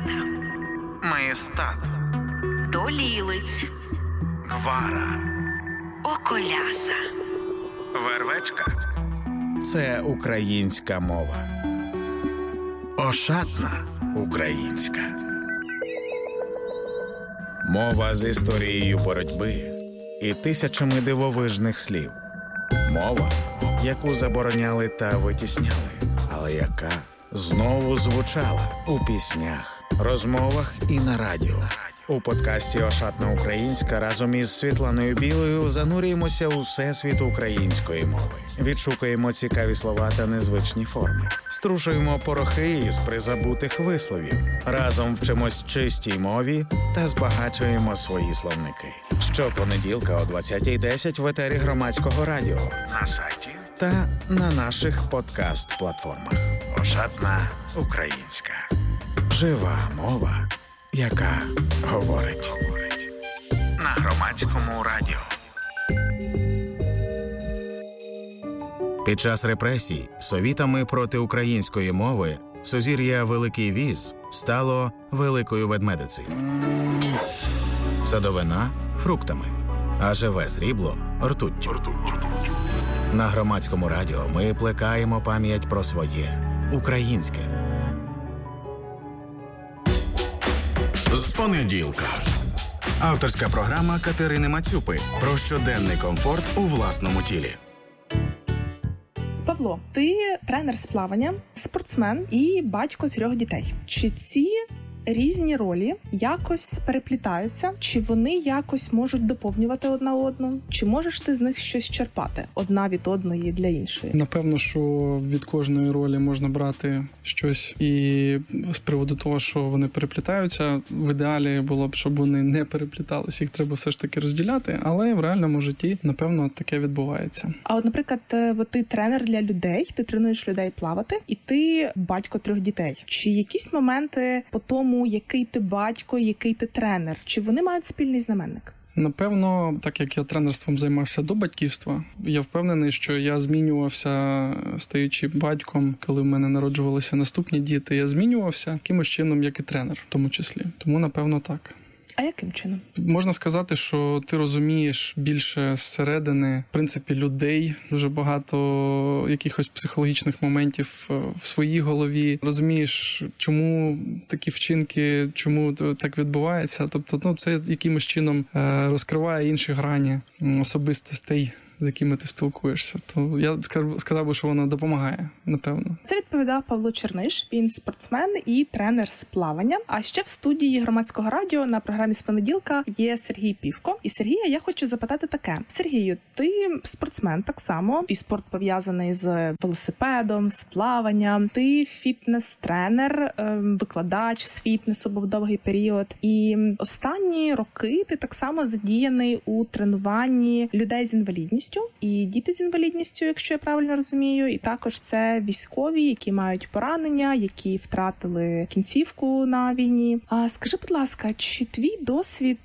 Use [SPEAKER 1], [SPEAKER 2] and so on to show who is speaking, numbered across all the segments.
[SPEAKER 1] Грамота.
[SPEAKER 2] Маєстат.
[SPEAKER 1] Долілиць.
[SPEAKER 2] Гвара.
[SPEAKER 1] Околяса.
[SPEAKER 2] Вервечка.
[SPEAKER 3] Це українська мова. Ошатна українська. Мова з історією боротьби і тисячами дивовижних слів. Мова, яку забороняли та витісняли, але яка знову звучала у піснях, розмовах і на радіо. У подкасті «Ошатна українська» разом із Світланою Білою занурюємося у всесвіт української мови. Відшукуємо цікаві слова та незвичні форми. Струшуємо порохи із призабутих висловів. Разом вчимось чистій мові та збагачуємо свої словники. Щопонеділка о 20:10 в етері Громадського радіо.
[SPEAKER 2] На сайті.
[SPEAKER 3] Та на наших подкаст-платформах.
[SPEAKER 2] Ошатна українська.
[SPEAKER 3] Жива мова, яка говорить.
[SPEAKER 2] На Громадському радіо.
[SPEAKER 3] Під час репресій совітами проти української мови сузір'я Великий Віз стало Великою Ведмедицею. Садовина – фруктами, а живе срібло – ртуттю. На Громадському радіо ми плекаємо пам'ять про своє українське. З понеділка. Авторська програма Катерини Мацюпи про щоденний комфорт у власному тілі.
[SPEAKER 4] Павло, ти тренер з плавання, спортсмен і батько 3 дітей. Чи ці різні ролі якось переплітаються? Чи вони якось можуть доповнювати одна одну? Чи можеш ти з них щось черпати одна від одної для іншої?
[SPEAKER 5] Напевно, що від кожної ролі можна брати щось. І з приводу того, що вони переплітаються, в ідеалі було б, щоб вони не перепліталися. Їх треба все ж таки розділяти, але в реальному житті, напевно, таке відбувається.
[SPEAKER 4] А от, наприклад, ти тренер для людей, ти тренуєш людей плавати, і ти батько 3 дітей. Чи якісь моменти по тому, який ти батько, який ти тренер, чи вони мають спільний знаменник?
[SPEAKER 5] Напевно, так як я тренерством займався до батьківства, я впевнений, що я змінювався, стаючи батьком, коли в мене народжувалися наступні діти, я змінювався якимось чином, як і тренер, в тому числі. Тому, напевно, так.
[SPEAKER 4] А яким чином?
[SPEAKER 5] Можна сказати, що ти розумієш більше зсередини, в принципі, людей. Дуже багато якихось психологічних моментів в своїй голові. Розумієш, чому такі вчинки, чому так відбувається. Тобто, це якимось чином розкриває інші грані особистостей, з якими ти спілкуєшся. То я сказав би, що воно допомагає, напевно.
[SPEAKER 4] Це відповідав Павло Черниш. Він спортсмен і тренер з плавання. А ще в студії Громадського радіо на програмі «З понеділка» є Сергій Півко. І Сергія я хочу запитати таке. Сергію, ти спортсмен так само. Твій спорт пов'язаний з велосипедом, з плаванням. Ти фітнес-тренер, викладач з фітнесу, був довгий період. І останні роки ти так само задіяний у тренуванні людей з інвалідністю. І діти з інвалідністю, якщо я правильно розумію, і також це військові, які мають поранення, які втратили кінцівку на війні. А скажи, будь ласка, чи твій досвід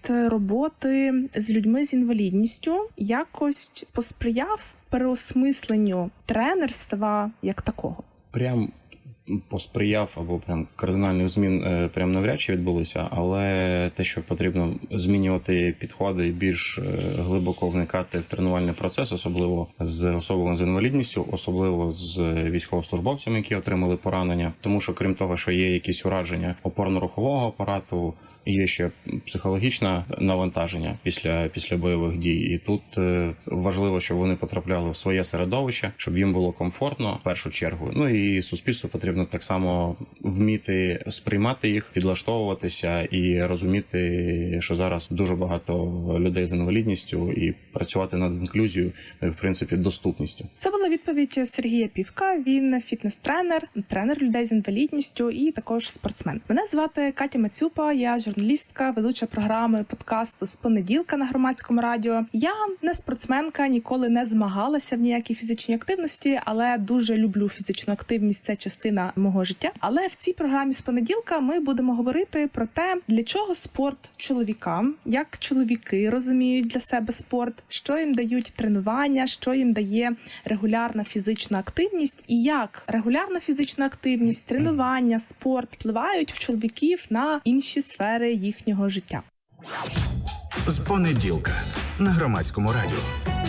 [SPEAKER 4] роботи з людьми з інвалідністю якось посприяв переосмисленню тренерства як такого?
[SPEAKER 6] Прям посприяв або прям кардинальних змін прям навряд чи відбулося, але те, що потрібно змінювати підходи і більш глибоко вникати в тренувальний процес, особливо з особами з інвалідністю, особливо з військовослужбовцями, які отримали поранення, тому що крім того, що є якісь ураження опорно-рухового апарату, є ще психологічне навантаження після бойових дій. І тут важливо, щоб вони потрапляли в своє середовище, щоб їм було комфортно, в першу чергу. Ну і суспільству потрібно так само вміти сприймати їх, підлаштовуватися і розуміти, що зараз дуже багато людей з інвалідністю і працювати над інклюзією, в принципі, доступністю.
[SPEAKER 4] Це була відповідь Сергія Півка. Він фітнес-тренер, тренер людей з інвалідністю і також спортсмен. Мене звати Катя Мацюпа, я журналістка журналістка, ведуча програми подкасту «З понеділка» на Громадському радіо. Я не спортсменка, ніколи не змагалася в ніякій фізичній активності, але дуже люблю фізичну активність, це частина мого життя. Але в цій програмі «З понеділка» ми будемо говорити про те, для чого спорт чоловікам, як чоловіки розуміють для себе спорт, що їм дають тренування, що їм дає регулярна фізична активність і як регулярна фізична активність, тренування, спорт впливають в чоловіків на інші сфери їхнього життя.
[SPEAKER 3] З понеділка на Громадському радіо.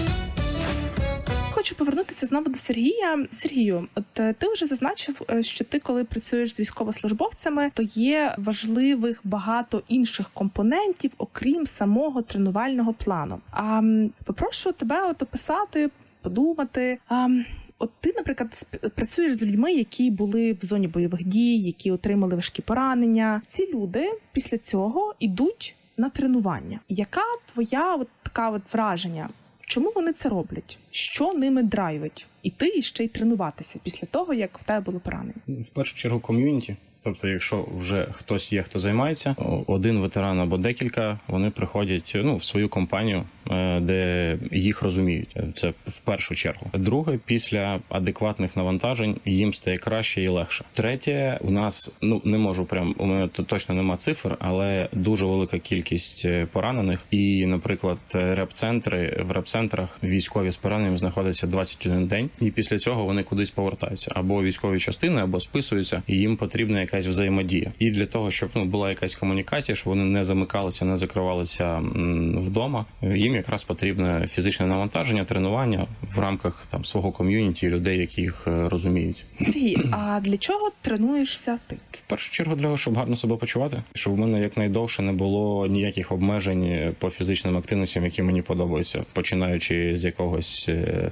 [SPEAKER 4] Хочу повернутися знову до Сергія. Сергію, от ти вже зазначив, що ти, коли працюєш з військовослужбовцями, то є важливих багато інших компонентів, окрім самого тренувального плану. Попрошу тебе от описати, подумати. От ти, наприклад, працюєш з людьми, які були в зоні бойових дій, які отримали важкі поранення. Ці люди після цього йдуть на тренування. Яка твоя от така от враження? Чому вони це роблять? Що ними драйвить? Іти ще й тренуватися після того, як в тебе було поранення?
[SPEAKER 6] В першу чергу ком'юніті. Тобто, якщо вже хтось є, хто займається, один ветеран або декілька, вони приходять в свою компанію, де їх розуміють. Це в першу чергу. Друге, після адекватних навантажень їм стає краще і легше. Третє, у нас, не можу у мене тут точно нема цифр, але дуже велика кількість поранених. І, наприклад, в реп-центрах військові з пораненням знаходяться 21 день. І після цього вони кудись повертаються. Або військові частини, або списуються, і їм потрібна якась взаємодія. І для того, щоб була якась комунікація, щоб вони не замикалися, не закривалися вдома, їм якраз потрібне фізичне навантаження, тренування в рамках свого ком'юніті, людей, які їх розуміють.
[SPEAKER 4] Сергій, а для чого тренуєшся ти?
[SPEAKER 6] В першу чергу для того, щоб гарно себе почувати, щоб в мене якнайдовше не було ніяких обмежень по фізичним активностям, які мені подобаються, починаючи з якогось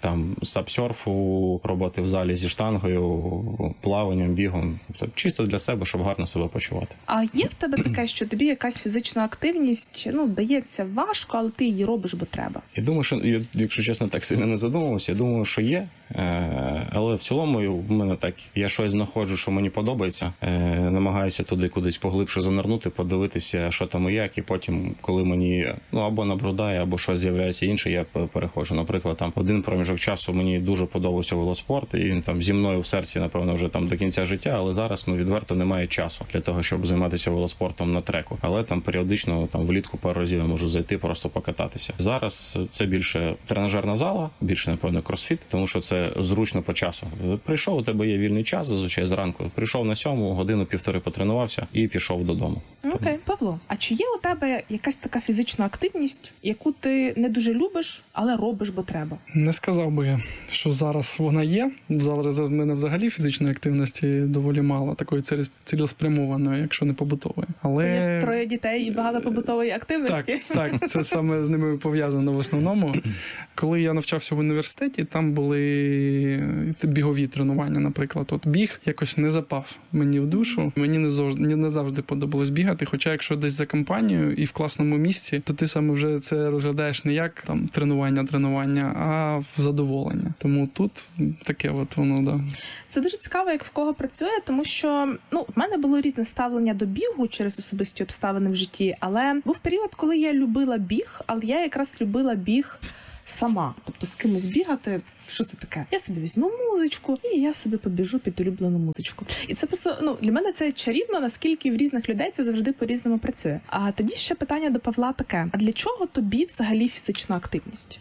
[SPEAKER 6] сапсерфу, роботи в залі зі штангою, плаванням, бігом, тобто чисто для себе, щоб гарно себе почувати.
[SPEAKER 4] А є в тебе таке, що тобі якась фізична активність, дається важко, але ти її робиш, бо треба?
[SPEAKER 6] Я думаю, що, якщо чесно, так сильно не задумувався, я думаю, що є, але в цілому в мене так, я щось знаходжу, що мені подобається, намагаюся туди кудись поглибше занирнути, подивитися, що там і як, і потім, коли мені або набридає, або щось з'являється інше, я переходжу. Наприклад, один проміжок часу мені дуже подобався велоспорт, і він зі мною в серці, напевно, вже до кінця життя, але зараз, відверто, немає часу для того, щоб займатися велоспортом на треку. Але періодично, влітку пару разів я можу зайти, просто покататися. Зараз це більше тренажерна зала, більше, напевно, кросфіт, тому що це зручно по часу. Прийшов, у тебе є вільний час, зазвичай зранку. Прийшов на 7, годину-півтори потренувався і пішов додому.
[SPEAKER 4] Окей. Павло, а чи є у тебе якась така фізична активність, яку ти не дуже любиш, але робиш, бо треба?
[SPEAKER 5] Не сказав би я, що зараз вона є. Зараз в мене взагалі фізичної активності доволі мало, такої цілеспрямованої, якщо не побутової. Але
[SPEAKER 4] є 3 дітей і багато побутової активності.
[SPEAKER 5] Так, це саме з ними пов'язано в основному. Коли я навчався в університеті, там були бігові тренування, наприклад. От біг якось не запав мені в душу. Мені не завжди подобалось бігати, хоча якщо десь за компанією і в класному місці, то ти саме вже це розглядаєш не як тренування, а в задоволення. Тому тут таке воно, да.
[SPEAKER 4] Це дуже цікаво, як в кого працює, тому що, в мене було різне ставлення до бігу через особисті обставини в житті, але був період, коли я любила біг, але я якраз любила біг сама. Тобто з кимось бігати, що це таке? Я собі візьму музичку і я собі побіжу під улюблену музичку. І це просто, для мене це чарівно, наскільки в різних людей це завжди по-різному працює. А тоді ще питання до Павла таке. А для чого тобі взагалі фізична активність?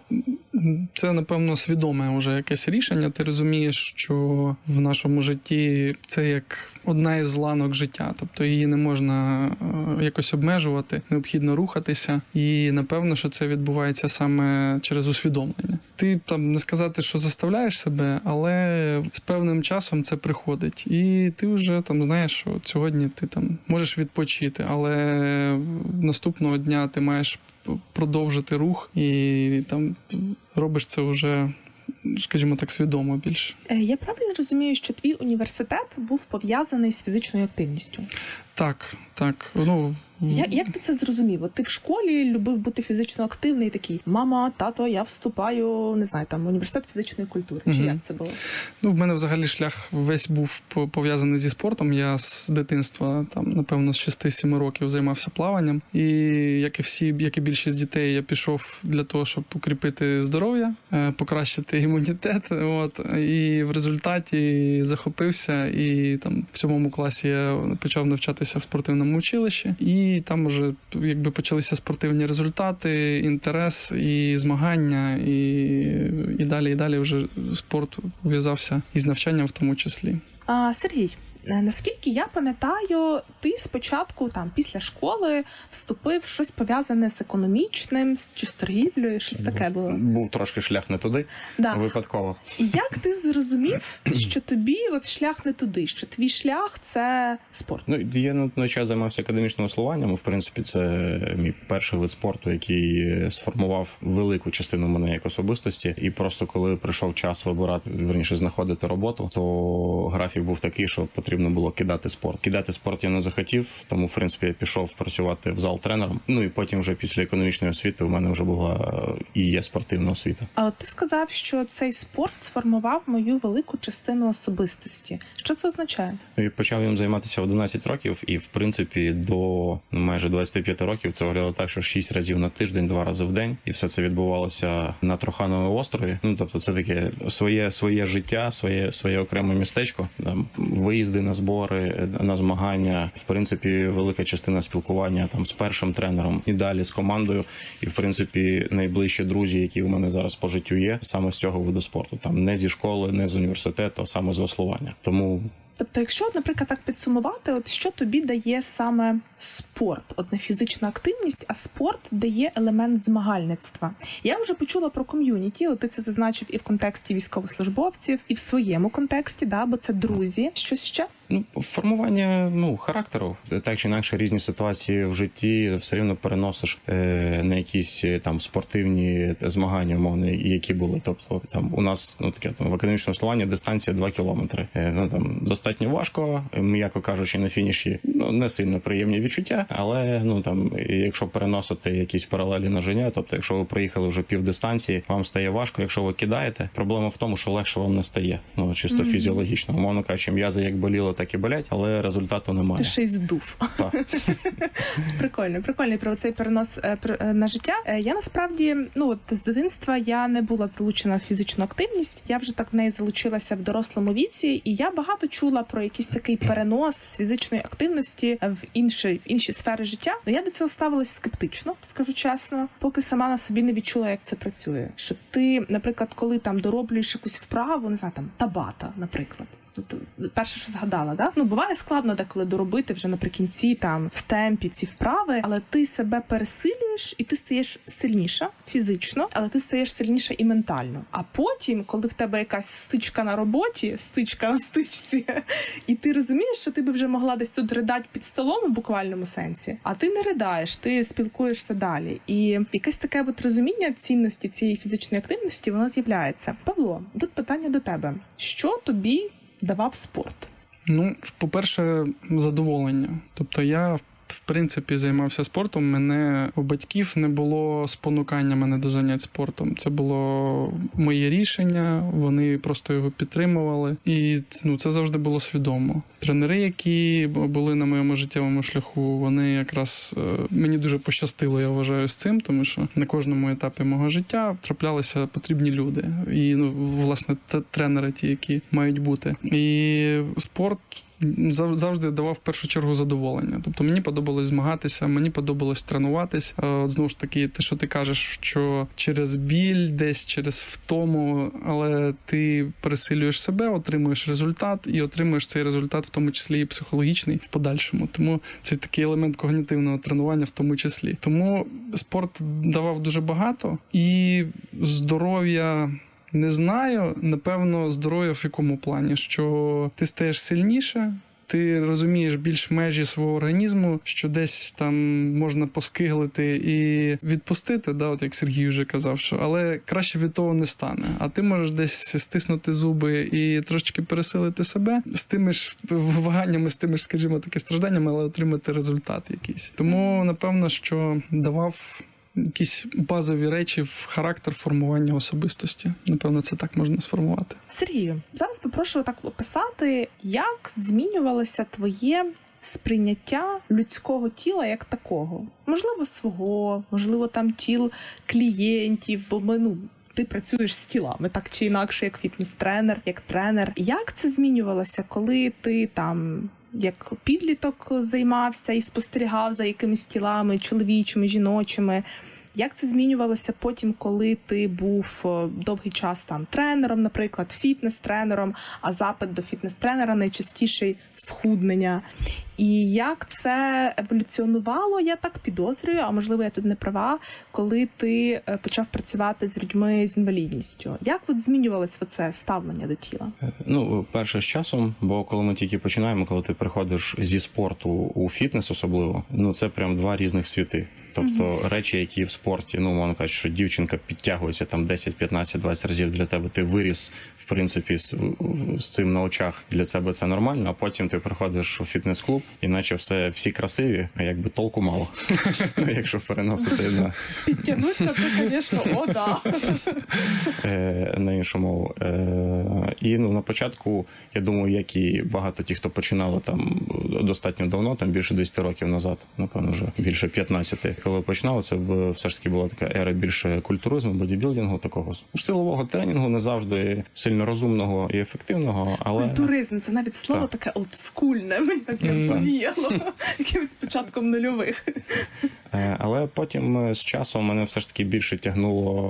[SPEAKER 5] Це, напевно, свідоме вже якесь рішення. Ти розумієш, що в нашому житті це як одна із ланок життя. Тобто її не можна якось обмежувати, необхідно рухатися. І, напевно, що це відбувається саме через усвідомлення. Ти не сказати, що заставляєш себе, але з певним часом це приходить. І ти вже знаєш, що сьогодні ти можеш відпочити, але наступного дня ти маєш продовжити рух і робиш це вже, скажімо так, свідомо більше.
[SPEAKER 4] Я правильно розумію, що твій університет був пов'язаний з фізичною активністю?
[SPEAKER 5] Так.
[SPEAKER 4] Як ти це зрозумів? От ти в школі любив бути фізично активний, такий: мама, тато, я вступаю, не знаю, там, в університет фізичної культури. Чи як це було?
[SPEAKER 5] В мене взагалі шлях весь був пов'язаний зі спортом. Я з дитинства, напевно, з 6-7 років займався плаванням. І як і більшість дітей, я пішов для того, щоб укріпити здоров'я, покращити імунітет. І в результаті захопився. І в 7 класі я почав навчатися в спортивному училищі. І там вже почалися спортивні результати, інтерес і змагання, і далі вже спорт пов'язався із навчанням в тому числі.
[SPEAKER 4] Сергій, наскільки я пам'ятаю, ти спочатку після школи вступив в щось пов'язане з економічним, чи з торгівлею, щось таке було.
[SPEAKER 6] Був трошки шлях не туди, випадково.
[SPEAKER 4] І як ти зрозумів, що тобі шлях не туди, що твій шлях – це спорт?
[SPEAKER 6] Я на той час займався академічним веслуванням. В принципі, це мій перший вид спорту, який сформував велику частину мене як особистості. І просто коли прийшов час вибирати, знаходити роботу, то графік був такий, що потрібно було кидати спорт. Кидати спорт я не захотів, тому, в принципі, я пішов працювати в зал тренером. І потім вже після економічної освіти у мене вже була і є спортивна освіта. А
[SPEAKER 4] от ти сказав, що цей спорт сформував мою велику частину особистості. Що це означає?
[SPEAKER 6] Я почав їм займатися в 11 років, і, в принципі, до майже 25 років це виглядало так, що 6 разів на тиждень, 2 рази в день. І все це відбувалося на Трухановому острові. Тобто це таке своє життя, своє окреме містечко. Там виїзди на збори, на змагання. В принципі, велика частина спілкування з першим тренером і далі з командою. І, в принципі, найближчі друзі, які у мене зараз по життю є, саме з цього виду спорту. Не зі школи, не з університету, а саме з веслування. Тому...
[SPEAKER 4] Тобто, якщо, наприклад, так підсумувати, що тобі дає саме спорт? Не фізична активність, а спорт дає елемент змагальництва. Я вже почула про ком'юніті, ти це зазначив і в контексті військовослужбовців, і в своєму контексті, бо це друзі. Щось ще?
[SPEAKER 6] Формування характеру. Так чи інакше, різні ситуації в житті все рівно переносиш на якісь спортивні змагання, умовні, які були. Тобто у нас таке в академічному веслуванні дистанція 2 кілометри. Достатньо важко, м'яко кажучи, на фініші не сильно приємні відчуття, але якщо переносити якісь паралелі на життя, тобто якщо ви проїхали вже півдистанції, вам стає важко, якщо ви кидаєте, проблема в тому, що легше вам не стає. Чисто фізіологічно. Умовно кажучи, м'язи як боліло, так і болять, але результату немає.
[SPEAKER 4] Ти ще й здув. Прикольно про цей перенос на життя. Я насправді, з дитинства я не була залучена в фізичну активність, я вже так в неї залучилася в дорослому віці, і я багато чула про якийсь такий перенос з фізичної активності в інші сфери життя. Я до цього ставилась скептично, скажу чесно, поки сама на собі не відчула, як це працює. Що ти, наприклад, коли дороблюєш якусь вправу, не знаю, табата, наприклад. Перше, що згадала, буває складно деколи доробити вже наприкінці, в темпі ці вправи, але ти себе пересилюєш і ти стаєш сильніша фізично, але ти стаєш сильніша і ментально. А потім, коли в тебе якась стичка на роботі, стичка на стичці, і ти розумієш, що ти би вже могла десь тут ридати під столом в буквальному сенсі, а ти не ридаєш, ти спілкуєшся далі. І якесь таке розуміння цінності цієї фізичної активності, воно з'являється. Павло, тут питання до тебе. Що тобі давав спорт?
[SPEAKER 5] По-перше, задоволення. Тобто я, в принципі, займався спортом. Мене у батьків не було спонукання мене до занять спортом. Це було моє рішення, вони просто його підтримували. І це завжди було свідомо. Тренери, які були на моєму життєвому шляху, вони якраз... Мені дуже пощастило, я вважаю, з цим, тому що на кожному етапі мого життя траплялися потрібні люди. І, власне, тренери ті, які мають бути. І спорт завжди давав в першу чергу задоволення. Тобто мені подобалось змагатися, мені подобалось тренуватись. Знову ж таки, те, що ти кажеш, що через біль, десь через втому, але ти пересилюєш себе, отримуєш результат і отримуєш цей результат в тому числі і психологічний в подальшому. Тому це такий елемент когнітивного тренування в тому числі. Тому спорт давав дуже багато і здоров'я... Не знаю, напевно, здоров'я в якому плані, що ти стаєш сильніше, ти розумієш більш межі свого організму, що десь там можна поскиглити і відпустити, да, от як Сергій вже казав, що, але краще від того не стане. А ти можеш десь стиснути зуби і трошечки пересилити себе з тими ж ваганнями, з тими ж, скажімо, таки стражданнями, але отримати результат якийсь. Тому, напевно, що давав якісь базові речі в характер формування особистості. Напевно, це так можна сформувати.
[SPEAKER 4] Сергію, зараз попрошу так описати, як змінювалося твоє сприйняття людського тіла як такого. Можливо, свого, можливо, там тіл клієнтів, бо ми, ти працюєш з тілами, так чи інакше, як фітнес-тренер, як тренер. Як це змінювалося, коли ти там як підліток займався і спостерігав за якимись тілами чоловічими, жіночими? Як це змінювалося потім, коли ти був довгий час там тренером, наприклад, фітнес-тренером, а запит до фітнес-тренера найчастіше схуднення? І як це еволюціонувало, я так підозрюю, а можливо я тут не права, коли ти почав працювати з людьми з інвалідністю? Як от змінювалося це ставлення до тіла?
[SPEAKER 6] Перше з часом, бо коли ми тільки починаємо, коли ти приходиш зі спорту у фітнес особливо, це прям два різних світи. Тобто речі, які в спорті, можна казати, що дівчинка підтягується там 10, 15, 20 разів для тебе, ти виріс, в принципі, з цим на очах, для себе це нормально, а потім ти приходиш у фітнес-клуб, і наче всі красиві, а якби толку мало, якщо переносити на...
[SPEAKER 4] Підтягнутися, це, звісно,
[SPEAKER 6] на іншу мову. І на початку, я думаю, як і багато ті, хто починали там достатньо давно, там більше 10 років назад, напевно, вже більше 15. Коли починали, це все ж таки була така ера більше культуризму, бодібілдингу, такого силового тренінгу, не завжди сильно розумного і ефективного, але...
[SPEAKER 4] Культуризм, це навіть слово таке олдскульне, мені прям повіяло, якимось початком нульових.
[SPEAKER 6] Але потім з часом мене все ж таки більше тягнуло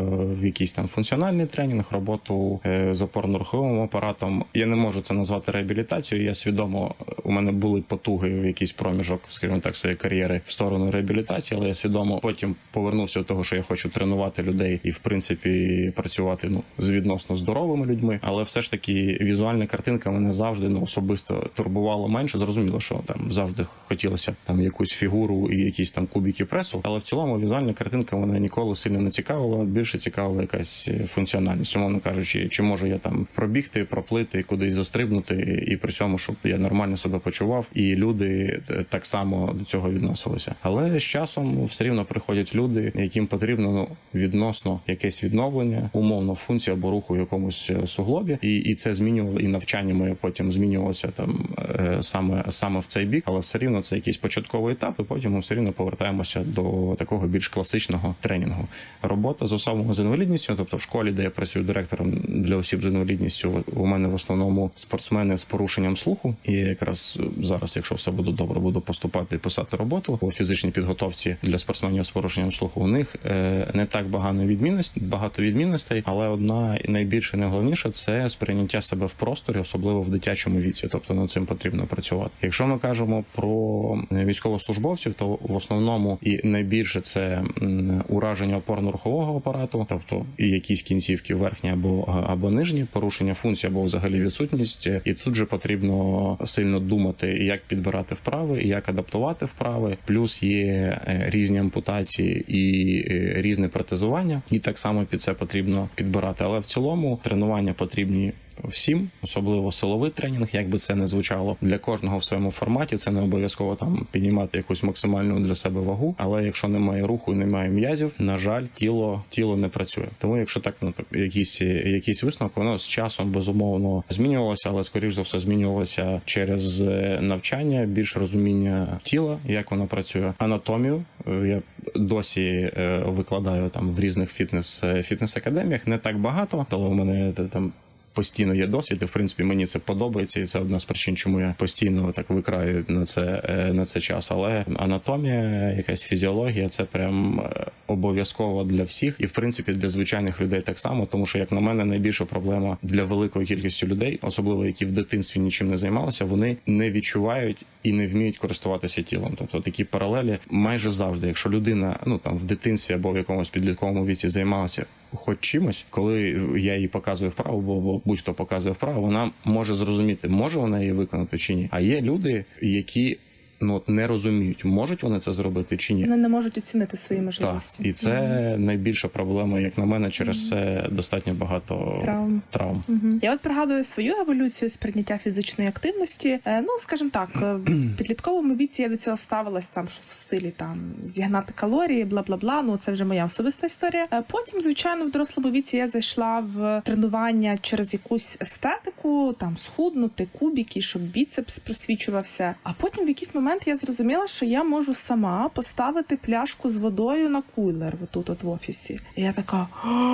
[SPEAKER 6] в якийсь там функціональний тренінг, роботу з опорно-руховим апаратом. Я не можу це назвати реабілітацією, я свідомо, у мене були потуги в якийсь проміжок, скажімо так, своєї кар'єри в сторону реабілітації, але я свідомо потім повернувся до того, що я хочу тренувати людей і, в принципі, працювати з відносно здоровими людьми. Але все ж таки візуальна картинка мене завжди особисто турбувала менше. Зрозуміло, що там завжди хотілося там якусь фігуру і якісь там кубики пресу, але в цілому візуальна картинка мене ніколи сильно не цікавила, більше цікавила якась функціональність. Умовно кажучи, чи можу я там пробігти, проплити, кудись застрибнути, і при цьому, щоб я нормально себе почував, і люди так само до цього відносилися. Але з часом все рівно приходять люди, яким потрібно відносно якесь відновлення, умовно функцію або руху в якомусь суглобі, і це змінювало, і навчання моє потім змінювалося там саме в цей бік, але все рівно це якийсь початковий етап, і потім ми все рівно повертаємося до такого більш класичного тренінгу. Робота з особами з інвалідністю, тобто в школі, де я працюю директором для осіб з інвалідністю, у мене в основному спортсмени з порушенням слуху, і якраз зараз, якщо все буде добре, буду поступати і писати роботу по фізичній підготовці для спортсменів з порушенням слуху. У них не так багато відмінностей, але одна найбільша і найголовніша – це сприйняття себе в просторі, особливо в дитячому віці, тобто над цим потрібно працювати. Якщо ми кажемо про військовослужбовців, то в основному і найбільше це ураження опорно-рухового апарату, тобто і якісь кінцівки верхні або нижні, порушення функцій або взагалі відсутність. І тут же потрібно сильно думати, як підбирати вправи, як адаптувати вправи. Плюс є різні ампутації і різне протезування, і так само під це потрібно підбирати. Але в цілому тренування потрібні всім, особливо силовий тренінг, як би це не звучало. Для кожного в своєму форматі це не обов'язково там піднімати якусь максимальну для себе вагу, але якщо немає руху і немає м'язів, на жаль, тіло не працює. Тому якщо так, якийсь висновок, воно з часом безумовно змінювалося, але скоріш за все змінювалося через навчання, більше розуміння тіла, як воно працює, анатомію. Я досі викладаю там в різних фітнес-академіях, не так багато, але у мене там постійно є досвід, і в принципі мені це подобається, і це одна з причин, чому я постійно так викраю на це час. Але анатомія, якась фізіологія, це прям обов'язково для всіх і, в принципі, для звичайних людей так само, тому що, як на мене, найбільша проблема для великої кількості людей, особливо які в дитинстві нічим не займалися, вони не відчувають і не вміють користуватися тілом. Тобто такі паралелі майже завжди, якщо людина, там в дитинстві або в якомусь підлітковому віці займалася хоч чимось, коли я їй показую вправу, бо будь-хто показує вправу, вона може зрозуміти, може вона її виконати чи ні. А є люди, які не розуміють, можуть вони це зробити чи ні.
[SPEAKER 4] Вони не можуть оцінити свої можливості.
[SPEAKER 6] Так, і це найбільша проблема, як на мене, через це достатньо багато травм.
[SPEAKER 4] Я пригадую свою еволюцію сприйняття фізичної активності. Скажімо так, в підлітковому віці я до цього ставилась щось в стилі зігнати калорії, бла-бла-бла, це вже моя особиста історія. Потім, звичайно, в дорослому віці я зайшла в тренування через якусь естетику, схуднути, кубики, щоб біцепс просвічувався. А потім в якийсь момент я зрозуміла, що я можу сама поставити пляшку з водою на кулер в офісі. І я така: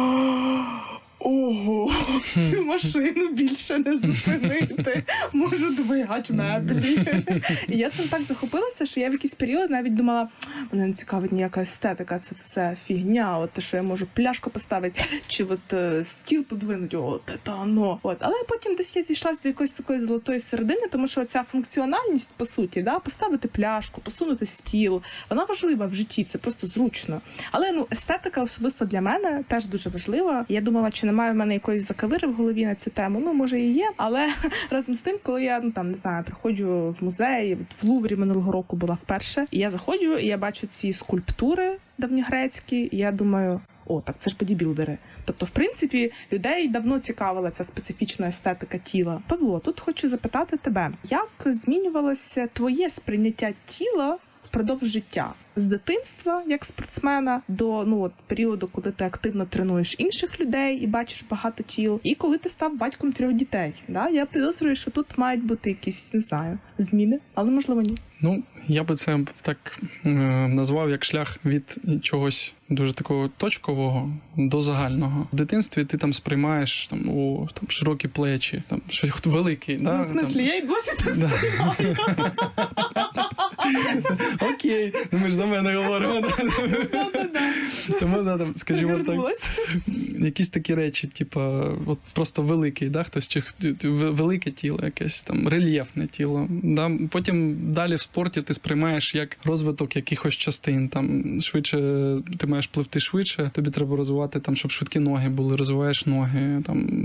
[SPEAKER 4] ого, цю машину більше не зупинити. Можу двигати меблі. І я цим так захопилася, що я в якийсь період навіть думала, мене не цікавить ніяка естетика, це все фігня, те, що я можу пляшку поставити, чи стіл подвинути, Але потім десь я зійшла до якоїсь такої золотої середини, тому що ця функціональність, по суті, поставити пляшку, посунути стіл, вона важлива в житті, це просто зручно. Але естетика особисто для мене теж дуже важлива. Я думала, чи немає в мене якоїсь закавири в голові на цю тему. Може і є, але разом з тим, коли я, приходжу в музей, в Луврі минулого року була вперше, і я заходжу, і я бачу ці скульптури давньогрецькі, і я думаю, так це ж бодібілдери. Тобто, в принципі, людей давно цікавила ця специфічна естетика тіла. Павло, тут хочу запитати тебе, як змінювалося твоє сприйняття тіла впродовж життя? З дитинства, як спортсмена, до періоду, коли ти активно тренуєш інших людей і бачиш багато тіл, і коли ти став батьком 3 дітей. Я підозрюю, що тут мають бути якісь, зміни, але можливо ні.
[SPEAKER 5] Я би це так назвав як шлях від чогось дуже такого точкового до загального. В дитинстві ти сприймаєш широкі плечі, щось велике.
[SPEAKER 4] В смислі, я й досі так сприймаю.
[SPEAKER 5] Окей, ми ж за мене говоримо. Тому, скажімо так, якісь такі речі, просто великий, хтось, чи велике тіло якесь, рельєфне тіло. Потім далі в спорті ти сприймаєш як розвиток якихось частин. Швидше, ти маєш пливти швидше, тобі треба розвивати, щоб швидкі ноги були, розвиваєш ноги,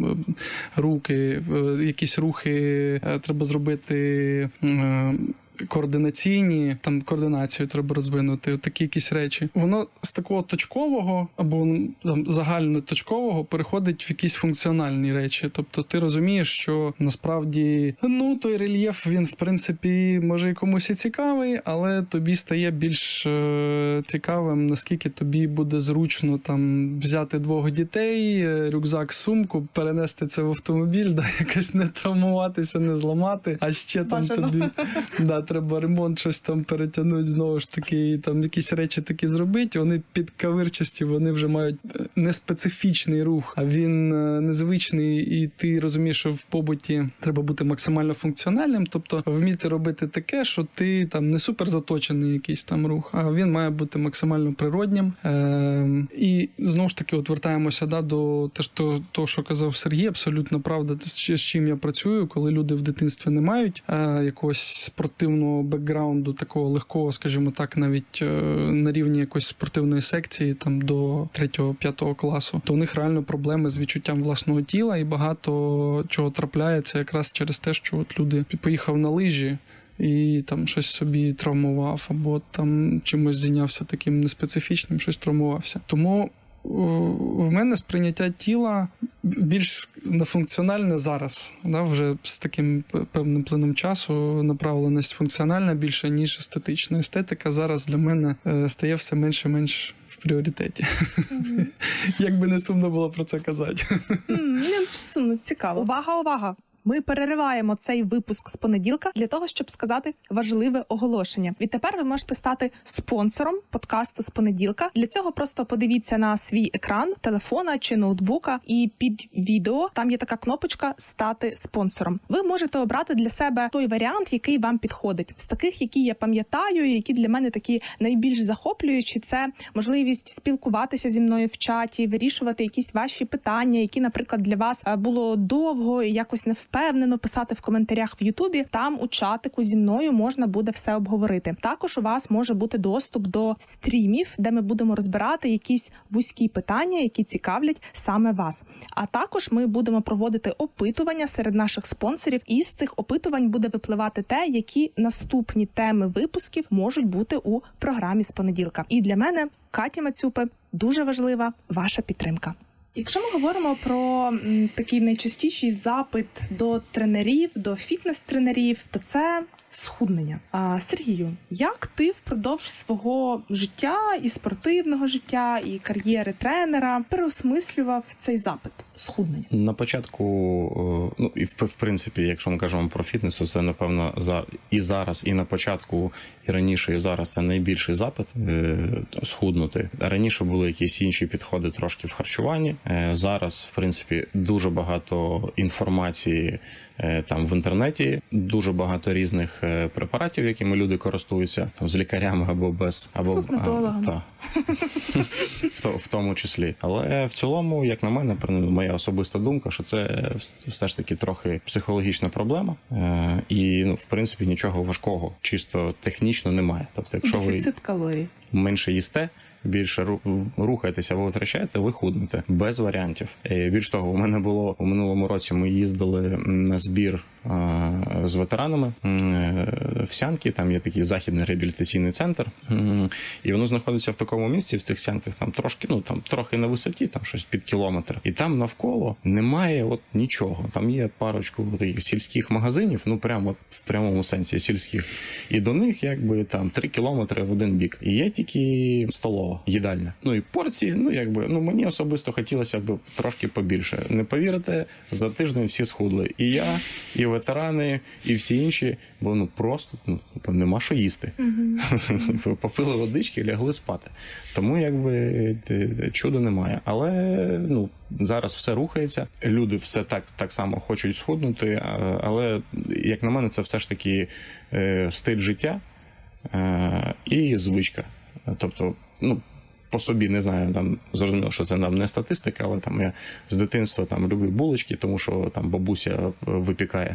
[SPEAKER 5] руки, якісь рухи треба зробити, координаційні, координацію треба розвинути, такі якісь речі. Воно з такого точкового або загальноточкового переходить в якісь функціональні речі. Тобто ти розумієш, що насправді, той рельєф, він, в принципі, може і комусь і цікавий, але тобі стає більш цікавим, наскільки тобі буде зручно взяти 2 дітей, рюкзак, сумку, перенести це в автомобіль, якось не травмуватися, не зламати, а ще тобі треба ремонт, щось перетягнути, знову ж таки, якісь речі такі зробити, вони підкавирчасті, вони вже мають неспецифічний рух, а він незвичний, і ти розумієш, що в побуті треба бути максимально функціональним, тобто вміти робити таке, що ти не супер заточений якийсь рух, а він має бути максимально природнім. І знову ж таки, вертаємося до того, що казав Сергій, абсолютно правда, з чим я працюю, коли люди в дитинстві не мають якогось спортивного бекграунду, такого легкого, скажімо так, навіть на рівні якоїсь спортивної секції до 3-5 класу, то у них реально проблеми з відчуттям власного тіла, і багато чого трапляється якраз через те, що люди поїхав на лижі і щось собі травмував, або чимось зайнявся таким неспецифічним, щось травмувався. Тому в мене сприйняття тіла більш функціональне зараз, вже з таким певним плином часу направленість функціональна більше, ніж естетична. Естетика зараз для мене стає все менше і менш в пріоритеті. Як би не сумно було про це казати.
[SPEAKER 4] Сумно, цікаво. Увага! Ми перериваємо цей випуск з понеділка для того, щоб сказати важливе оголошення. Відтепер ви можете стати спонсором подкасту з понеділка. Для цього просто подивіться на свій екран телефона чи ноутбука, і під відео там є така кнопочка «Стати спонсором». Ви можете обрати для себе той варіант, який вам підходить. З таких, які я пам'ятаю, які для мене такі найбільш захоплюючі, це можливість спілкуватися зі мною в чаті, вирішувати якісь ваші питання, які, наприклад, для вас було довго і якось невпевнено писати в коментарях в Ютубі. Там у чатику зі мною можна буде все обговорити. Також у вас може бути доступ до стрімів, де ми будемо розбирати якісь вузькі питання, які цікавлять саме вас. А також ми будемо проводити опитування серед наших спонсорів, і з цих опитувань буде випливати те, які наступні теми випусків можуть бути у програмі з понеділка. І для мене, Каті Мацюпи, дуже важлива ваша підтримка. Якщо ми говоримо про такий найчастіший запит до тренерів, до фітнес-тренерів, то це схуднення. Сергію, як ти впродовж свого життя, і спортивного життя, і кар'єри тренера переосмислював цей запит схуднення?
[SPEAKER 6] На початку, ну і в принципі, якщо ми кажемо про фітнес, то це, напевно, і зараз, і на початку, і раніше, і зараз це найбільший запит схуднути. Раніше були якісь інші підходи трошки в харчуванні. Зараз, в принципі, дуже багато інформації там в інтернеті, дуже багато різних препаратів, якими люди користуються, там з лікарями або без, або
[SPEAKER 4] з косметологами.
[SPEAKER 6] В тому числі. Але в цілому, як на мене, моя особиста думка, що це все ж таки трохи психологічна проблема. І, в принципі, нічого важкого, чисто технічно немає. Тобто, якщо
[SPEAKER 4] дефіцит калорій.
[SPEAKER 6] Менше їсте, більше рухаєтеся або витрачаєте, ви худнете. Без варіантів. Більш того, у мене було у минулому році, ми їздили на збір з ветеранами в Сянки, там є такий західний реабілітаційний центр, і воно знаходиться в такому місці, в цих Сянках, там трошки, трохи на висоті, там щось під кілометр. І там навколо немає нічого. Там є парочку таких сільських магазинів, прямо в прямому сенсі сільських. І до них якби там 3 кілометри в один бік. І є тільки столова, їдальня. І порції, мені особисто хотілося б трошки побільше. Не повірите, за тиждень всі схудли. І я, і ветерани, і всі інші, бо просто нема що їсти. Попили водички, лягли спати. Тому чуда немає. Але зараз все рухається, люди все так само хочуть схуднути, але, як на мене, це все ж таки стиль життя і звичка. Тобто, по собі, не знаю, там зрозуміло, що це нам не статистика, але там я з дитинства люблю булочки, тому що там бабуся випікає.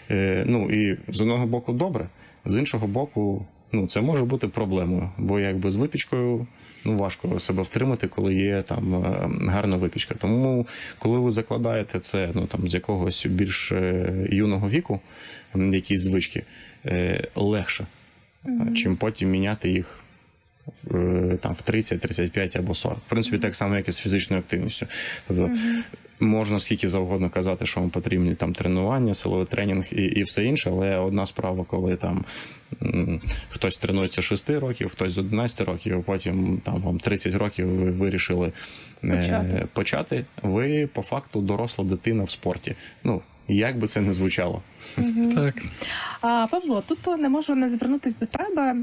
[SPEAKER 6] І з одного боку добре, з іншого боку, це може бути проблемою, бо з випічкою важко себе втримати, коли є там гарна випічка. Тому, коли ви закладаєте це з якогось більш юного віку, якісь звички, легше, чим потім міняти їх в 30, 35 або 40. В принципі, так само, як і з фізичною активністю. Тобто, можна скільки завгодно казати, що вам потрібні тренування, силовий тренінг і все інше, але одна справа, коли хтось тренується з 6 років, хтось з 11 років, а потім вам 30 років ви вирішили почати, ви по факту доросла дитина в спорті. Як би це не звучало.
[SPEAKER 5] Так.
[SPEAKER 4] Павло, тут не можу не звернутися до тебе.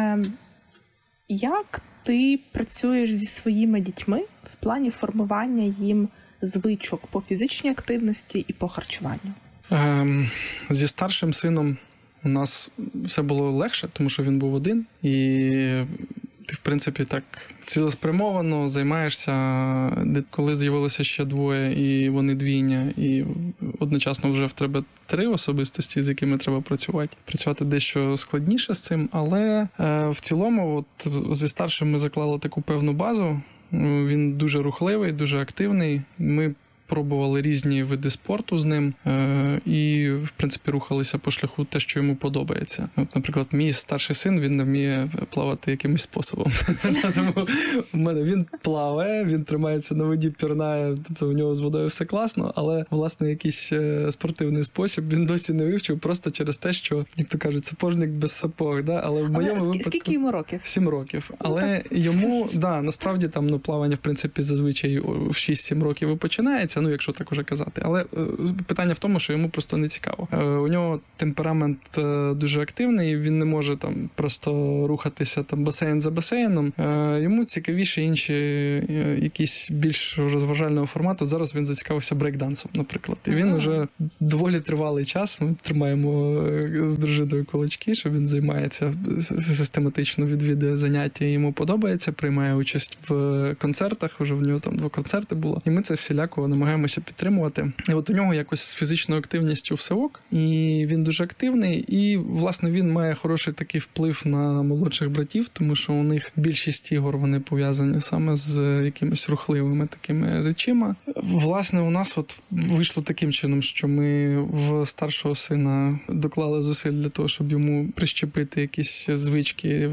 [SPEAKER 4] Як ти працюєш зі своїми дітьми в плані формування їм звичок по фізичній активності і по харчуванню?
[SPEAKER 5] Зі старшим сином у нас все було легше, тому що він був один. І ти, в принципі, так цілеспрямовано займаєшся. Коли з'явилося ще двоє, і вони двійня, і одночасно вже в тебе 3 особистості, з якими треба працювати. Працювати дещо складніше з цим, але в цілому зі старшим ми заклали таку певну базу. Він дуже рухливий, дуже активний. Ми пробували різні види спорту з ним і, в принципі, рухалися по шляху те, що йому подобається. Наприклад, мій старший син, він не вміє плавати якимось способом. Тому в мене він плаває, він тримається на воді, пірнає, тобто у нього з водою все класно, але, власне, якийсь спортивний спосіб він досі не вивчив, просто через те, що, як то кажуть, сапожник без сапог, да? Але в моєму випадку...
[SPEAKER 4] Скільки йому років?
[SPEAKER 5] 7 років. Але йому, насправді, плавання, в принципі, зазвичай в 6-7 років і починається, займається, ну, якщо так уже казати. Але питання в тому, що йому просто не цікаво. У нього темперамент дуже активний, він не може там просто рухатися там басейн за басейном. Йому цікавіше інші якісь більш розважального формату. Зараз він зацікавився брейкдансом, наприклад. І він вже доволі тривалий час, ми тримаємо з дружиною кулачки, що він займається, систематично відвідує заняття, йому подобається, приймає участь в концертах, вже в нього там 2 концерти було. І ми це всіляко намагаємося підтримувати. І от у нього якось з фізичною активністю все ок, і він дуже активний, і, власне, він має хороший такий вплив на молодших братів, тому що у них більшість ігор, вони пов'язані саме з якимись рухливими такими речима. Власне, у нас от вийшло таким чином, що ми в старшого сина доклали зусиль для того, щоб йому прищепити якісь звички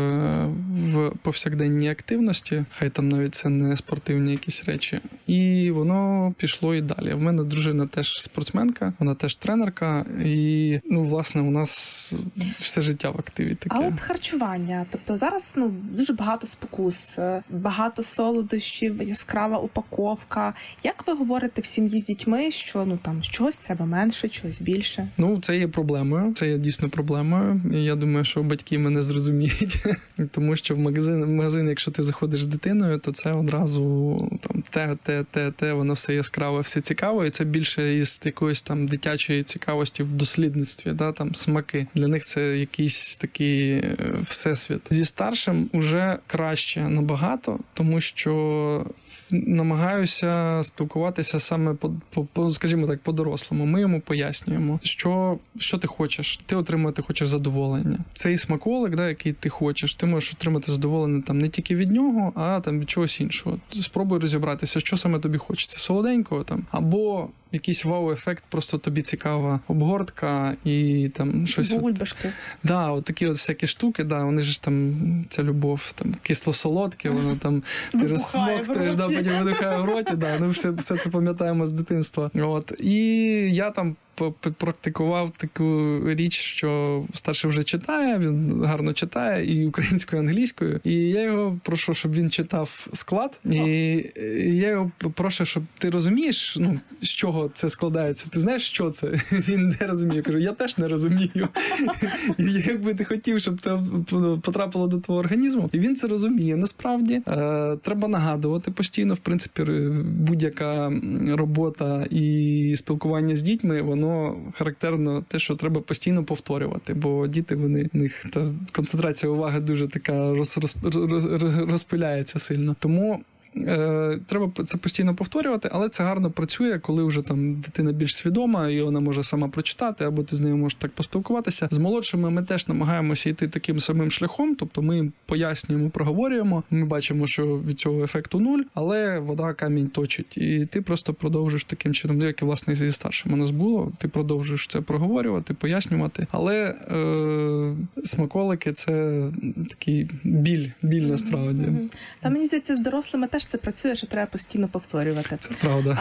[SPEAKER 5] в повсякденній активності, хай там навіть це не спортивні якісь речі. І воно пішло і далі. В мене дружина теж спортсменка, вона теж тренерка, і, ну, власне, у нас все життя в активі таке.
[SPEAKER 4] А от харчування, тобто зараз, ну, дуже багато спокус, багато солодощів, яскрава упаковка. Як ви говорите в сім'ї з дітьми, що, ну, там, чогось треба менше, чогось більше?
[SPEAKER 5] Ну, це є проблемою, це є дійсно проблемою. І я думаю, що батьки мене зрозуміють, тому що в магазин, якщо ти заходиш з дитиною, то це одразу там те, воно все яскраве, все цікаво, і це більше із якоїсь там дитячої цікавості в дослідництві, да, там смаки. Для них це якийсь такий всесвіт. Зі старшим уже краще набагато, тому що намагаюся спілкуватися саме скажімо так, по-дорослому. Ми йому пояснюємо, що ти хочеш. Ти отримати хочеш задоволення. Цей смаколик, да, який ти хочеш, ти можеш отримати задоволення там не тільки від нього, а там від чогось іншого. Спробуй розібратися, що саме тобі хочеться. Солоденького там, або якийсь вау-ефект, просто тобі цікава обгортка і там щось.
[SPEAKER 4] Бульбашки.
[SPEAKER 5] Да, от такі от всякі штуки, да, вони ж там, ця любов, там, кисло-солодке, воно там, ти розсмоктуєш, да, потім видихає в роті, да, ну все це пам'ятаємо з дитинства. От. І я там практикував таку річ, що старший вже читає, він гарно читає і українською, і англійською. І я його прошу, щоб він читав склад. І я його прошу, щоб ти розумієш, ну, з чого це складається. Ти знаєш, що це? Він не розуміє. Я кажу, я теж не розумію. І якби ти хотів, щоб це потрапило до твого організму. І він це розуміє. Насправді, треба нагадувати постійно. В принципі, будь-яка робота і спілкування з дітьми, воно характерно те, що треба постійно повторювати, бо діти, в них та концентрація уваги дуже така розпиляється сильно. Тому треба це постійно повторювати, але це гарно працює, коли вже там дитина більш свідома, і вона може сама прочитати, або ти з нею можеш так поспілкуватися. З молодшими ми теж намагаємося йти таким самим шляхом, тобто ми їм пояснюємо, проговорюємо, ми бачимо, що від цього ефекту 0, але вода камінь точить. І ти просто продовжуєш таким чином, як і, власне, зі старшим у нас було, ти продовжуєш це проговорювати, пояснювати, але смаколики – це такий біль насправді.
[SPEAKER 4] Та мені здається, з дорослими теж це працює, що треба постійно повторювати.
[SPEAKER 5] Це правда.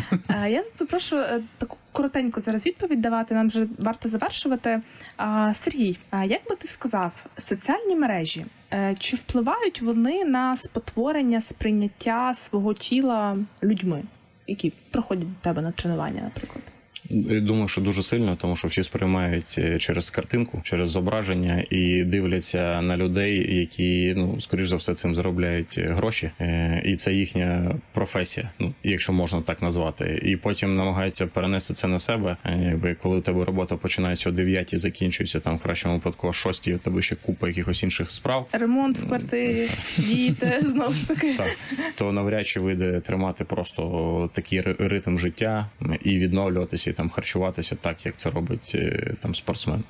[SPEAKER 4] Я попрошу таку коротеньку зараз відповідь давати, нам вже варто завершувати. Сергій, як би ти сказав, соціальні мережі, чи впливають вони на спотворення сприйняття свого тіла людьми, які приходять до тебе на тренування, наприклад?
[SPEAKER 6] Думаю, що дуже сильно, тому що всі сприймають через картинку, через зображення і дивляться на людей, які, ну, скоріш за все, цим заробляють гроші. І це їхня професія, ну, якщо можна так назвати. І потім намагаються перенести це на себе. Якби коли у тебе робота починається о 9 і закінчується там в кращому випадку о 6, у тебе ще купа якихось інших справ.
[SPEAKER 4] Ремонт в квартирі, діти, знову ж таки.
[SPEAKER 6] Так, то навряд чи вийде тримати просто такий ритм життя і відновлюватися, і там харчуватися так, як це робить там спортсмен.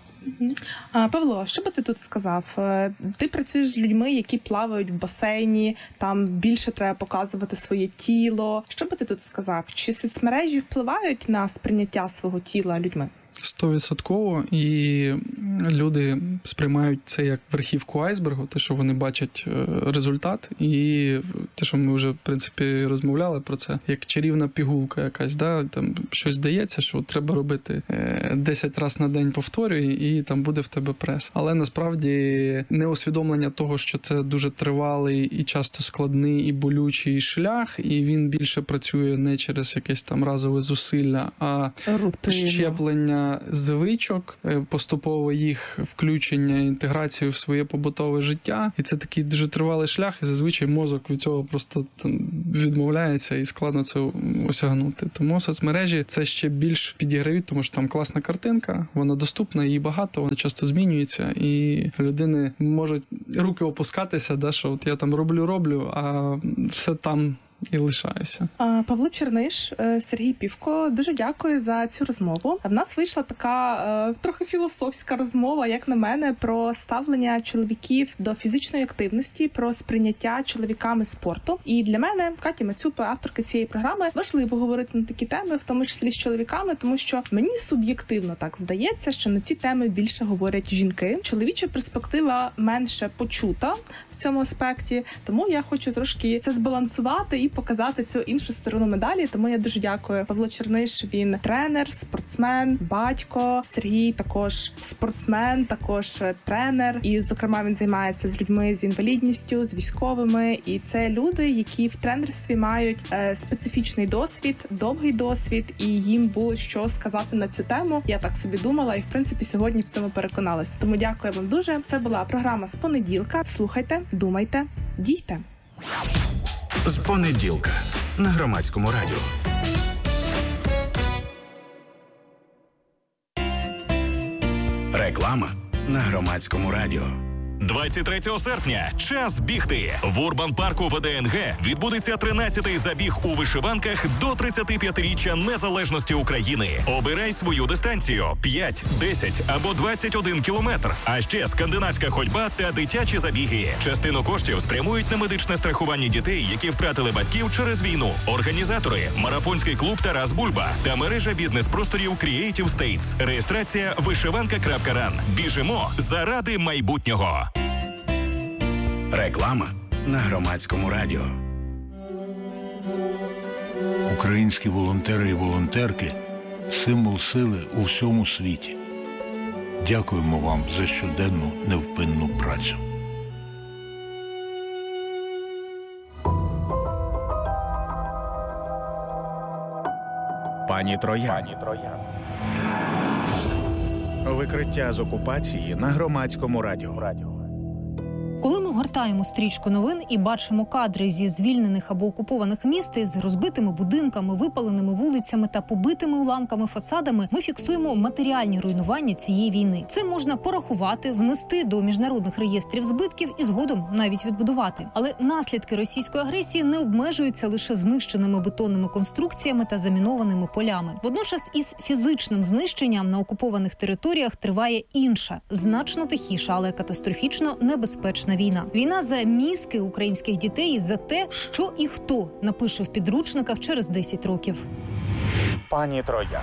[SPEAKER 4] Павло, що би ти тут сказав? Ти працюєш з людьми, які плавають в басейні, там більше треба показувати своє тіло. Що би ти тут сказав? Чи соцмережі впливають на сприйняття свого тіла людьми?
[SPEAKER 5] 100%. І люди сприймають це як верхівку айсбергу, те, що вони бачать результат, і те, що ми вже, в принципі, розмовляли про це, як чарівна пігулка якась, да? Там щось здається, що треба робити 10 разів на день повторюй, і там буде в тебе прес. Але насправді неусвідомлення того, що це дуже тривалий і часто складний і болючий шлях, і він більше працює не через якесь там разове зусилля, а щеплення звичок, поступово їх включення, інтеграцію в своє побутове життя. І це такий дуже тривалий шлях, і зазвичай мозок від цього просто відмовляється, і складно це осягнути. Тому соцмережі це ще більш підіграють, тому що там класна картинка, вона доступна, її багато, вона часто змінюється, і людини можуть руки опускатися, да, що от я там роблю, а все там і лишаюся.
[SPEAKER 4] Павло Черниш, Сергій Півко, дуже дякую за цю розмову. В нас вийшла така трохи філософська розмова, як на мене, про ставлення чоловіків до фізичної активності, про сприйняття чоловіками спорту. І для мене, Катя Мацюпа, авторка цієї програми, важливо говорити на такі теми, в тому числі з чоловіками, тому що мені суб'єктивно так здається, що на ці теми більше говорять жінки. Чоловіча перспектива менше почута в цьому аспекті, тому я хочу трошки це збалансувати і показати цю іншу сторону медалі. Тому я дуже дякую. Павло Черниш, він тренер, спортсмен, батько. Сергій також спортсмен, також тренер. І, зокрема, він займається з людьми з інвалідністю, з військовими. І це люди, які в тренерстві мають специфічний досвід, довгий досвід, і їм було що сказати на цю тему. Я так собі думала, і, в принципі, сьогодні в цьому переконалась. Тому дякую вам дуже. Це була програма з понеділка. Слухайте, думайте, дійте.
[SPEAKER 3] З понеділка на Громадському радіо. Реклама на Громадському радіо.
[SPEAKER 7] 23 серпня час бігти. В Урбан-парку ВДНГ відбудеться 13-й забіг у вишиванках до 35-річчя незалежності України. Обирай свою дистанцію – 5, 10 або 21 кілометр. А ще скандинавська ходьба та дитячі забіги. Частину коштів спрямують на медичне страхування дітей, які втратили батьків через війну. Організатори – марафонський клуб «Тарас Бульба» та мережа бізнес-просторів Creative States. Реєстрація вишиванка.ран. Біжимо заради майбутнього.
[SPEAKER 3] Реклама на Громадському радіо.
[SPEAKER 8] Українські волонтери і волонтерки – символ сили у всьому світі. Дякуємо вам за щоденну невпинну працю.
[SPEAKER 3] Пані Троян. Викриття з окупації на Громадському радіо.
[SPEAKER 9] Коли ми гортаємо стрічку новин і бачимо кадри зі звільнених або окупованих міст із розбитими будинками, випаленими вулицями та побитими уламками фасадами, ми фіксуємо матеріальні руйнування цієї війни. Це можна порахувати, внести до міжнародних реєстрів збитків і згодом навіть відбудувати. Але наслідки російської агресії не обмежуються лише знищеними бетонними конструкціями та замінованими полями. Водночас із фізичним знищенням на окупованих територіях триває інша, значно тихіша, але катастрофічно небезпечна війна. Війна за мізки українських дітей і за те, що і хто напише в підручниках через 10 років.
[SPEAKER 3] Пані Троян.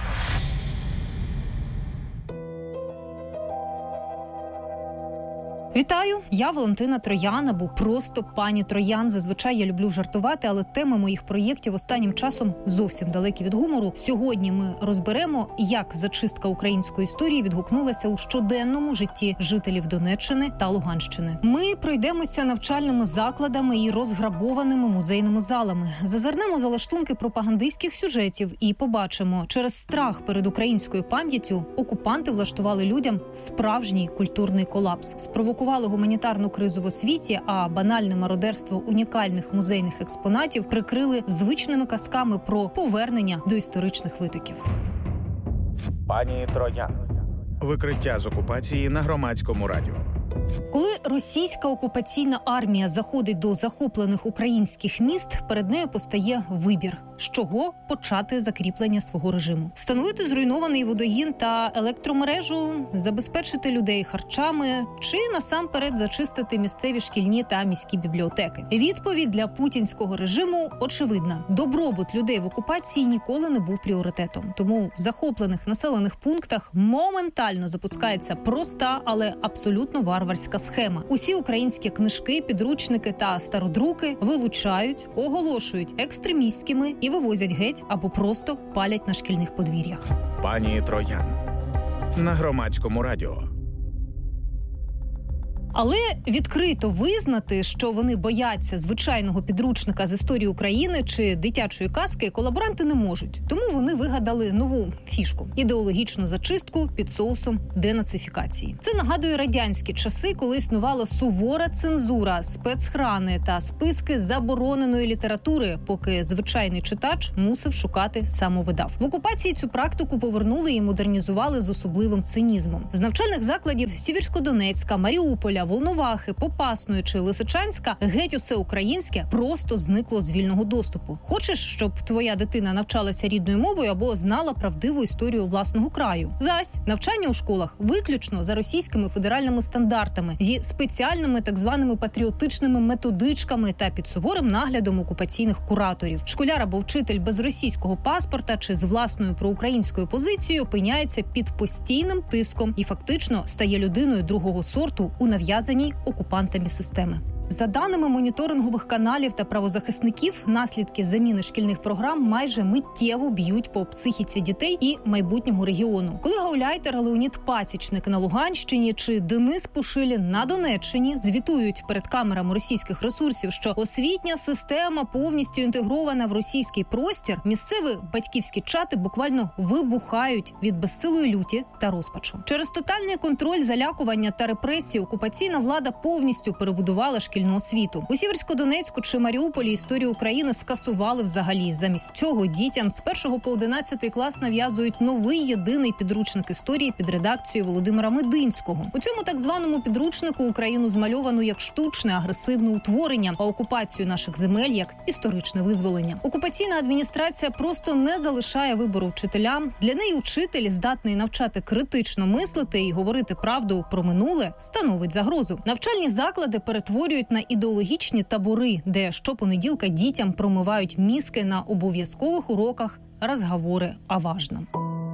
[SPEAKER 9] Вітаю! Я Валентина Троян, або просто пані Троян. Зазвичай я люблю жартувати, але теми моїх проєктів останнім часом зовсім далекі від гумору. Сьогодні ми розберемо, як зачистка української історії відгукнулася у щоденному житті жителів Донеччини та Луганщини. Ми пройдемося навчальними закладами і розграбованими музейними залами. Зазирнемо за лаштунки пропагандистських сюжетів і побачимо, через страх перед українською пам'яттю окупанти влаштували людям справжній культурний колапс. Спровокували гуманітарну кризу в освіті, а банальне мародерство унікальних музейних експонатів прикрили звичними казками про повернення до історичних витоків.
[SPEAKER 3] Пані Троян. Викриття з окупації на Громадському радіо.
[SPEAKER 9] Коли російська окупаційна армія заходить до захоплених українських міст, перед нею постає вибір, з чого почати закріплення свого режиму. Встановити зруйнований водогін та електромережу, забезпечити людей харчами чи насамперед зачистити місцеві шкільні та міські бібліотеки. Відповідь для путінського режиму очевидна. Добробут людей в окупації ніколи не був пріоритетом. Тому в захоплених населених пунктах моментально запускається проста, але абсолютно варварська схема. Усі українські книжки, підручники та стародруки вилучають, оголошують екстремістськими і вивозять геть або просто палять на шкільних подвір'ях.
[SPEAKER 3] Пані Троян на Громадському радіо.
[SPEAKER 9] Але відкрито визнати, що вони бояться звичайного підручника з історії України чи дитячої казки, колаборанти не можуть. Тому вони вигадали нову фішку – ідеологічну зачистку під соусом денацифікації. Це нагадує радянські часи, коли існувала сувора цензура, спецхрани та списки забороненої літератури, поки звичайний читач мусив шукати самовидав. В окупації цю практику повернули і модернізували з особливим цинізмом. З навчальних закладів Сєвєрськодонецька, Маріуполя, Волновахи, Попасної чи Лисичанська геть усе українське просто зникло з вільного доступу. Хочеш, щоб твоя дитина навчалася рідною мовою або знала правдиву історію власного краю? Зась, навчання у школах виключно за російськими федеральними стандартами, зі спеціальними так званими патріотичними методичками та під суворим наглядом окупаційних кураторів. Школяр або вчитель без російського паспорта чи з власною проукраїнською позицією опиняється під постійним тиском і фактично стає людиною другого сорту у нав'язаній окупантами системи. За даними моніторингових каналів та правозахисників, наслідки заміни шкільних програм майже миттєво б'ють по психіці дітей і майбутньому регіону. Коли гауляйтер Леонід Пасічник на Луганщині чи Денис Пушилін на Донеччині звітують перед камерами російських ресурсів, що освітня система повністю інтегрована в російський простір, місцеві батьківські чати буквально вибухають від безсилої люті та розпачу. Через тотальний контроль, залякування та репресії окупаційна влада повністю перебудувала шкільну освіту. У Сєвєрськодонецьку чи Маріуполі історію України скасували взагалі. Замість цього дітям з 1 по 11 клас нав'язують новий єдиний підручник історії під редакцією Володимира Мединського. У цьому так званому підручнику Україну змальовано як штучне агресивне утворення, а окупацію наших земель як історичне визволення. Окупаційна адміністрація просто не залишає вибору вчителям. Для неї учитель, здатний навчати критично мислити і говорити правду про минуле, становить загрозу. Навчальні заклади перетворюють на ідеологічні табори, де щопонеділка дітям промивають мізки на обов'язкових уроках «Розговори о важном».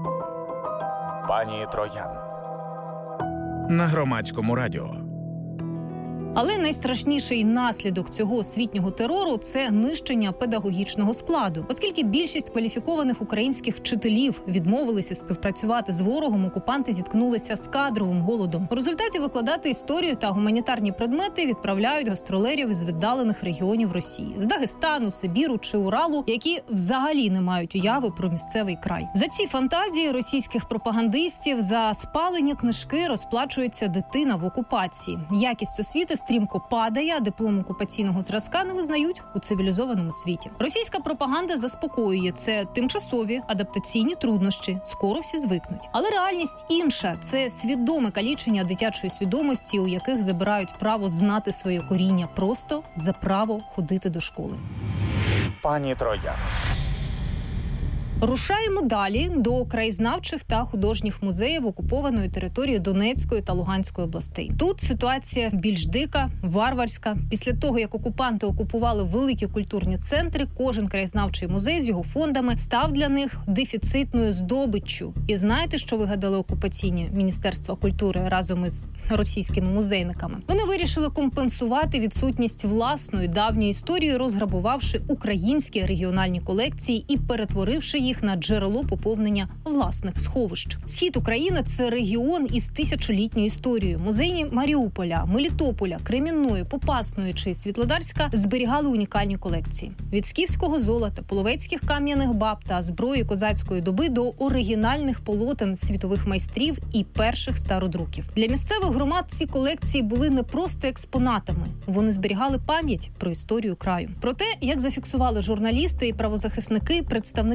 [SPEAKER 3] Пані Троян на Громадському радіо.
[SPEAKER 9] Але найстрашніший наслідок цього освітнього терору – це нищення педагогічного складу. Оскільки більшість кваліфікованих українських вчителів відмовилися співпрацювати з ворогом, окупанти зіткнулися з кадровим голодом. У результаті викладати історію та гуманітарні предмети відправляють гастролерів із віддалених регіонів Росії – з Дагестану, Сибіру чи Уралу, які взагалі не мають уяви про місцевий край. За ці фантазії російських пропагандистів, за спалені книжки розплачується дитина в окупації. Якість освіти стрімко падає, а диплом окупаційного зразка не визнають у цивілізованому світі. Російська пропаганда заспокоює – це тимчасові адаптаційні труднощі, скоро всі звикнуть. Але реальність інша – це свідоме калічення дитячої свідомості, у яких забирають право знати своє коріння просто за право ходити до школи.
[SPEAKER 3] Пані Троян.
[SPEAKER 9] Рушаємо далі до краєзнавчих та художніх музеїв окупованої території Донецької та Луганської областей. Тут ситуація більш дика, варварська. Після того, як окупанти окупували великі культурні центри, кожен краєзнавчий музей з його фондами став для них дефіцитною здобиччю. І знаєте, що вигадали окупаційні Міністерства культури разом із російськими музейниками? Вони вирішили компенсувати відсутність власної давньої історії, розграбувавши українські регіональні колекції і перетворивши їх на джерело поповнення власних сховищ. Схід України – це регіон із тисячолітньою історією. Музейні Маріуполя, Мелітополя, Кремінної, Попасної чи Світлодарська зберігали унікальні колекції. Від скіфського золота, половецьких кам'яних баб та зброї козацької доби до оригінальних полотен світових майстрів і перших стародруків. Для місцевих громад ці колекції були не просто експонатами. Вони зберігали пам'ять про історію краю. Про те, як зафіксували журналісти і правозахисники, представники окупації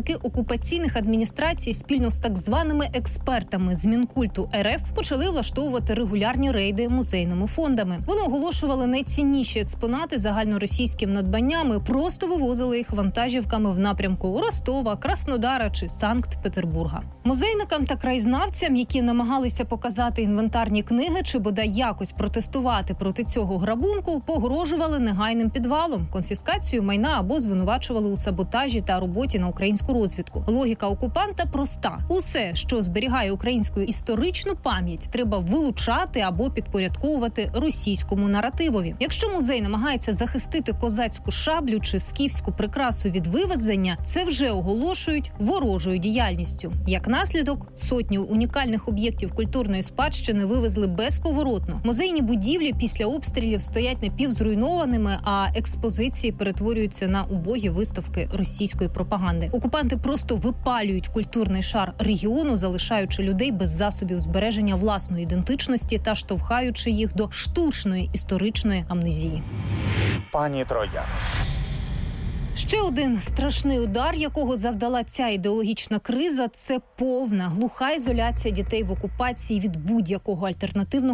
[SPEAKER 9] окупаційних адміністрацій спільно з так званими експертами з Мінкульту РФ почали влаштовувати регулярні рейди музейними фондами. Вони оголошували найцінніші експонати загальноросійським надбанням і просто вивозили їх вантажівками в напрямку Ростова, Краснодара чи Санкт-Петербурга. Музейникам та краєзнавцям, які намагалися показати інвентарні книги чи бодай якось протестувати проти цього грабунку, погрожували негайним підвалом, конфіскацією майна або звинувачували у саботажі та роботі на українську розвідку. Логіка окупанта проста. Усе, що зберігає українську історичну пам'ять, треба вилучати або підпорядковувати російському наративові. Якщо музей намагається захистити козацьку шаблю чи скіфську прикрасу від вивезення, це вже оголошують ворожою діяльністю. Як наслідок, сотні унікальних об'єктів культурної спадщини вивезли безповоротно. Музейні будівлі після обстрілів стоять напівзруйнованими, а експозиції перетворюються на убогі виставки російської пропаганди. Окупанти просто випалюють культурний шар регіону, залишаючи людей без засобів збереження власної ідентичності та штовхаючи їх до штучної історичної амнезії.
[SPEAKER 3] Пані Троян.
[SPEAKER 9] Ще один страшний удар, якого завдала ця ідеологічна криза – це повна, глуха ізоляція дітей в окупації від будь-якого альтернативного